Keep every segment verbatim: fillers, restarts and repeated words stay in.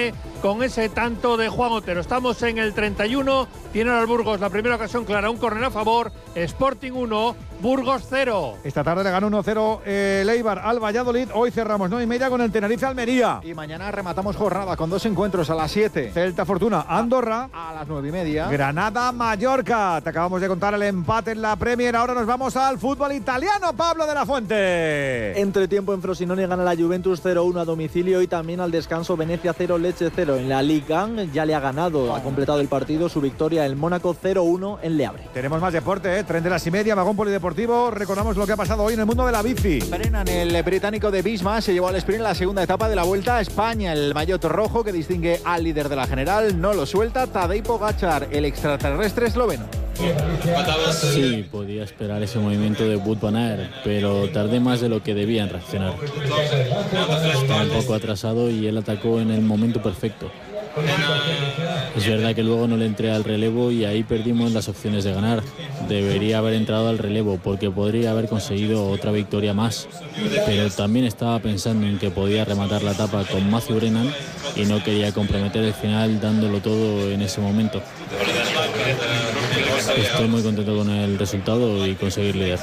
viene con ese tanto de Juan Otero. Estamos en el treinta y uno, tiene al Burgos la primera ocasión clara, un córner a favor, Sporting uno, Burgos cero. Esta tarde le ganó uno cero eh, el Eibar al Valladolid. Hoy cerramos nueve y media con el Tenerife Almería. Y mañana rematamos jornada con dos encuentros a las siete. Celta Fortuna Andorra. A las nueve y media. Granada Mallorca. Te acabamos de contar el empate en la Premier. Ahora nos vamos al fútbol italiano. Pablo de la Fuente. Entre tiempo en Frosinone gana la Juventus cero uno a domicilio y también al descanso Venecia cero, Lecce cero. En la Liga ya le ha ganado, ha completado el partido, su victoria el Mónaco cero uno en Le Havre. Tenemos más deporte, ¿eh? Tren de las y media, vagón polideportivo. Recordamos lo que ha pasado hoy en el mundo de la bici. Frenan el británico de Bisma, se llevó al sprint en la segunda etapa de la Vuelta a España. El maillot rojo que distingue al líder de la general no lo suelta Tadej Pogačar, el extraterrestre esloveno. Sí, podía esperar ese movimiento de Wout van Aert, pero tardé más de lo que debía en reaccionar. Estaba un poco atrasado y él atacó en el momento perfecto. Es verdad que luego no le entré al relevo y ahí perdimos las opciones de ganar. Debería haber entrado al relevo porque podría haber conseguido otra victoria más. Pero también estaba pensando en que podía rematar la etapa con Matthew Brennan y no quería comprometer el final dándolo todo en ese momento. Estoy muy contento con el resultado y conseguir líder.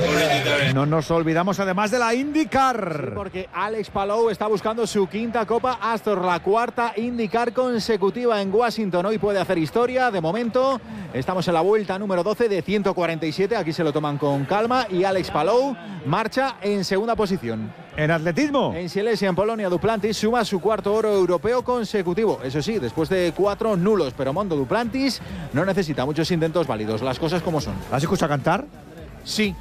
No nos olvidamos además de la IndyCar. Sí, porque Alex Palou está buscando su quinta Copa Astor, la cuarta IndyCar consecutiva en Washington. Hoy puede hacer historia. De momento estamos en la vuelta número doce de ciento cuarenta y siete. Aquí se lo toman con calma y Alex Palou marcha en segunda posición. En atletismo. En Silesia, en Polonia, Duplantis suma su cuarto oro europeo consecutivo. Eso sí, después de cuatro nulos. Pero Mondo Duplantis no necesita muchos intentos válidos. Las cosas como son. ¿Has escuchado cantar? Sí.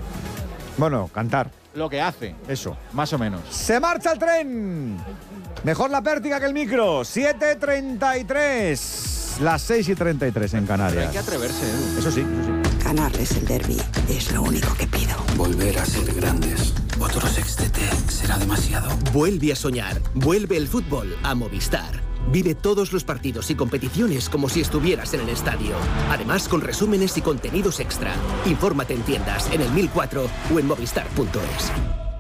Bueno, cantar. Lo que hace. Eso. Más o menos. ¡Se marcha el tren! Mejor la pértiga que el micro. siete treinta y tres. Las seis y treinta y tres en Canarias. Pero hay que atreverse, ¿eh? Eso sí, eso sí. Ganarles el derbi es lo único que pido. Volver a ser grandes. Otro sextete será demasiado. Vuelve a soñar. Vuelve el fútbol a Movistar. Vive todos los partidos y competiciones como si estuvieras en el estadio. Además, con resúmenes y contenidos extra. Infórmate en tiendas, en el mil cuatro o en movistar punto es.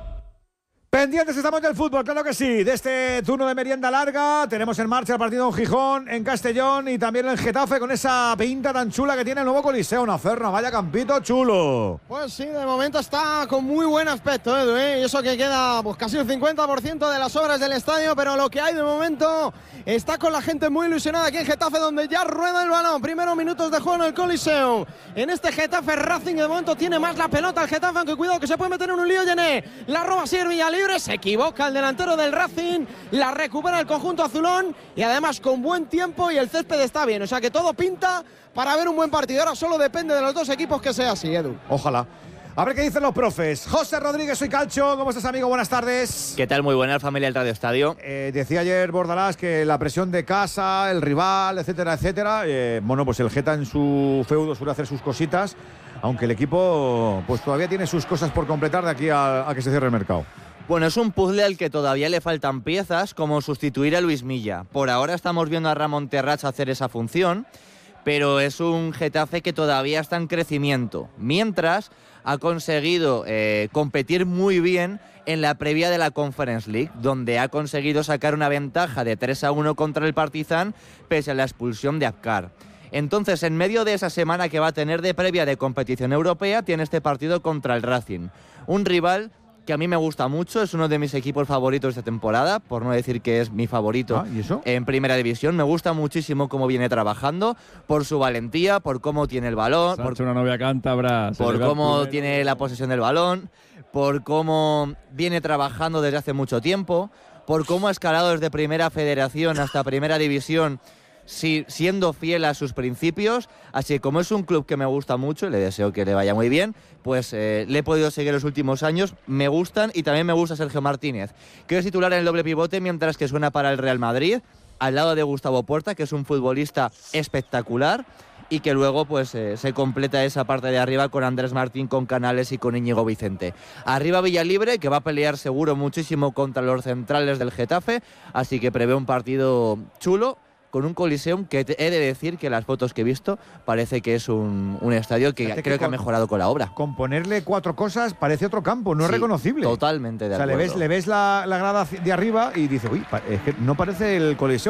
Pendientes estamos del fútbol, claro que sí. De este turno de merienda larga tenemos en marcha el partido en Gijón, en Castellón y también en Getafe con esa pinta tan chula que tiene el nuevo Coliseo Nacerna. Vaya campito chulo. Pues sí, de momento está con muy buen aspecto, Edu, ¿eh? Y eso que queda pues casi el cincuenta por ciento de las obras del estadio, pero lo que hay de momento está con la gente muy ilusionada aquí en Getafe, donde ya rueda el balón. Primeros minutos de juego en el Coliseo. En este Getafe Racing de momento tiene más la pelota el Getafe, aunque cuidado que se puede meter en un lío. Llené la roba Siervilla libre, se equivoca el delantero del Racing, la recupera el conjunto azulón y además con buen tiempo y el césped está bien, o sea que todo pinta para ver un buen partido. Ahora solo depende de los dos equipos que sea así, Edu. Ojalá. A ver qué dicen los profes. José Rodríguez, soy Calcho. ¿Cómo estás, amigo? Buenas tardes. ¿Qué tal? Muy buena familia del Radio Estadio. Eh, decía ayer Bordalás que la presión de casa, el rival, etcétera, etcétera. Eh, bueno, pues el Geta en su feudo suele hacer sus cositas, aunque el equipo pues todavía tiene sus cosas por completar de aquí a, a que se cierre el mercado. Bueno, es un puzzle al que todavía le faltan piezas, como sustituir a Luis Milla. Por ahora estamos viendo a Ramón Terrats hacer esa función, pero es un Getafe que todavía está en crecimiento. Mientras ha conseguido eh, competir muy bien en la previa de la Conference League, donde ha conseguido sacar una ventaja de tres a uno contra el Partizan, pese a la expulsión de Abkar. Entonces, en medio de esa semana que va a tener de previa de competición europea, tiene este partido contra el Racing. Un rival que a mí me gusta mucho, es uno de mis equipos favoritos de temporada, por no decir que es mi favorito. Ah, ¿y eso? En primera división. Me gusta muchísimo cómo viene trabajando, por su valentía, por cómo tiene el balón, Se ha por, hecho una novia cántabra, por cómo tiene la posesión del balón, por cómo viene trabajando desde hace mucho tiempo, por cómo ha escalado desde primera federación hasta primera división, si, siendo fiel a sus principios. Así que como es un club que me gusta mucho y le deseo que le vaya muy bien, pues eh, le he podido seguir los últimos años, me gustan, y también me gusta Sergio Martínez, que es titular en el doble pivote mientras que suena para el Real Madrid, al lado de Gustavo Puerta, que es un futbolista espectacular, y que luego pues eh, se completa esa parte de arriba con Andrés Martín, con Canales y con Íñigo Vicente. Arriba Villalibre, que va a pelear seguro muchísimo contra los centrales del Getafe, así que prevé un partido chulo, con un Coliseum que he de decir que las fotos que he visto parece que es un, un estadio que Fíjate creo que que ha con- mejorado con la obra. Con ponerle cuatro cosas parece otro campo, no es Sí, reconocible. Totalmente de O sea, le acuerdo. ves, le ves la, la grada de arriba y dice, uy, pa- es que no parece el Coliseo